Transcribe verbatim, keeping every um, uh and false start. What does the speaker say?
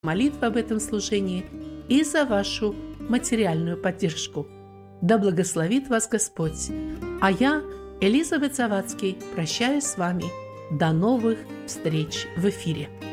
молитвы об этом служении и за вашу материальную поддержку. Да благословит вас Господь. А я, Элизабет Завадский, прощаюсь с вами. До новых встреч в эфире.